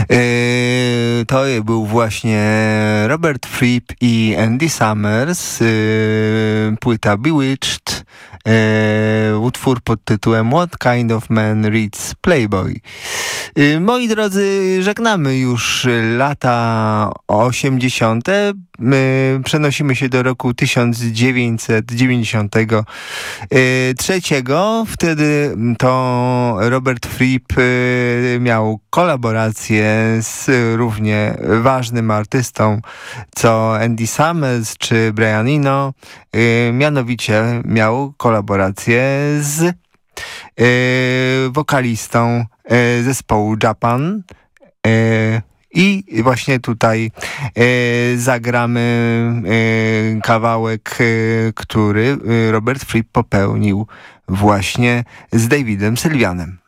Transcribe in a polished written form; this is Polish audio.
To był właśnie Robert Fripp i Andy Summers, płyta Bewitched, utwór pod tytułem What Kind of Man Reads Playboy. Moi drodzy, żegnamy już lata 80. Przenosimy się do roku 1993. Wtedy to Robert Fripp miał kolaborację z równie ważnym artystą co Andy Summers czy Brian Eno. Mianowicie miał kolaborację z wokalistą zespołu Japan. I właśnie tutaj zagramy kawałek, który Robert Fripp popełnił właśnie z Davidem Sylvianem.